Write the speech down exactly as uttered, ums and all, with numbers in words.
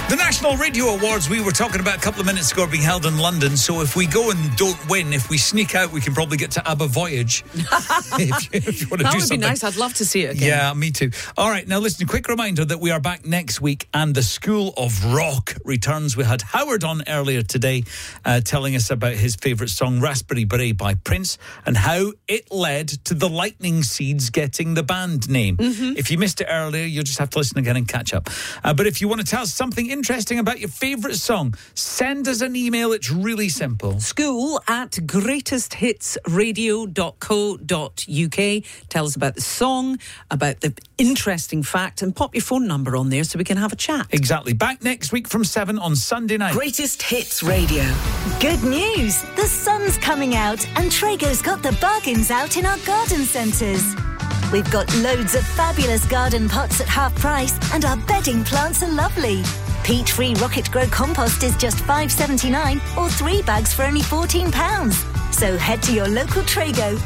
The National Radio Awards we were talking about a couple of minutes ago are being held in London, so if we go and don't win, if we sneak out, we can probably get to ABBA Voyage. if, you, if you want to that do would something. be nice. I'd love to see it again. Yeah, me too. All right, now listen, a quick reminder that we are back next week and the School of Rock returns. We had Howard on earlier today uh, telling us about his favourite song, Raspberry Beret by Prince, and how it led to the Lightning Seeds getting the band name. Mm-hmm. If you missed it earlier, you'll just have to listen again and catch up. Uh, but if you want to tell us something interesting about your favourite song, send us an email. It's really simple. School at greatest hits radio dot co dot uk. Tell us about the song, about the interesting fact, and pop your phone number on there so we can have a chat. Exactly. Back next week from seven on Sunday night. Greatest Hits Radio. Good news! The sun's coming out and Traeger's got the bargains out in our garden centres. We've got loads of fabulous garden pots at half price and our bedding plants are lovely. Peat-free Rocket Grow compost is just five pounds seventy-nine or three bags for only fourteen pounds. So head to your local Traego